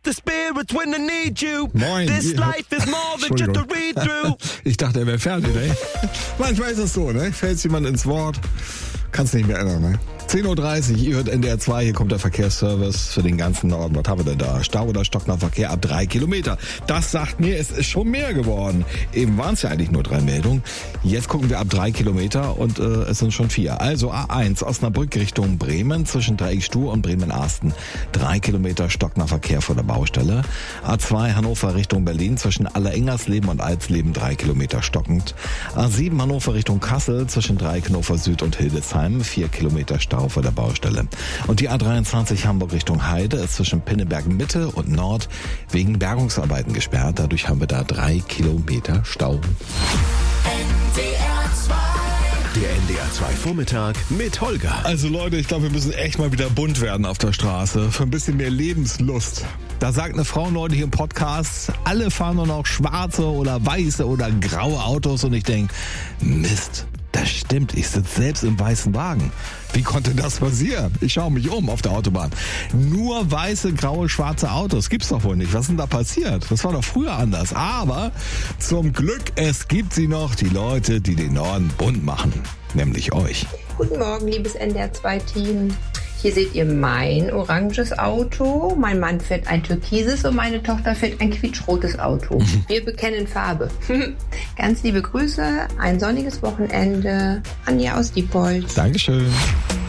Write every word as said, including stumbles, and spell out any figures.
the spirits when I need you. Moin. This life is more than just a read-through. Ich dachte, er wäre fertig, ey. Manchmal ist es so, ne? Fällt jemand ins Wort, kannst nicht mehr ändern, ne? zehn Uhr dreißig, ihr hört N D R zwei, hier kommt der Verkehrsservice für den ganzen Norden. Was haben wir denn da? Stau oder stockender Verkehr ab drei Kilometer. Das sagt mir, es ist schon mehr geworden. Eben waren es ja eigentlich nur drei Meldungen. Jetzt gucken wir ab drei Kilometer und äh, es sind schon vier. Also A eins, Osnabrück Richtung Bremen, zwischen Dreieckstuhl und Bremen-Arsten. Drei Kilometer stockender Verkehr vor der Baustelle. A zwei, Hannover Richtung Berlin, zwischen Allerengersleben und Alsleben, drei Kilometer stockend. A sieben, Hannover Richtung Kassel, zwischen Dreieck Hannover Süd und Hildesheim, vier Kilometer Stau vor der Baustelle. Und die A dreiundzwanzig Hamburg Richtung Heide ist zwischen Pinneberg Mitte und Nord wegen Bergungsarbeiten gesperrt. Dadurch haben wir da drei Kilometer Stau. N D R zwei. Der N D R zwei Vormittag mit Holger. Also Leute, ich glaube, wir müssen echt mal wieder bunt werden auf der Straße. Für ein bisschen mehr Lebenslust. Da sagt eine Frau neulich im Podcast, alle fahren nur noch schwarze oder weiße oder graue Autos. Und ich denke, Mist. Das stimmt, ich sitze selbst im weißen Wagen. Wie konnte das passieren? Ich schaue mich um auf der Autobahn. Nur weiße, graue, schwarze Autos. Gibt's doch wohl nicht. Was ist denn da passiert? Das war doch früher anders. Aber zum Glück, es gibt sie noch, die Leute, die den Norden bunt machen. Nämlich euch. Guten Morgen, liebes N D R zwei Team. Hier seht ihr mein oranges Auto. Mein Mann fährt ein türkises und meine Tochter fährt ein quietschrotes Auto. Wir bekennen Farbe. Ganz liebe Grüße, ein sonniges Wochenende. Anja aus Diepholz. Dankeschön.